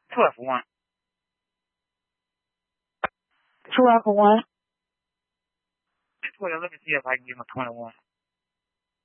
12 for 1. 12 for 1. 12, let me see if I can give him a 21.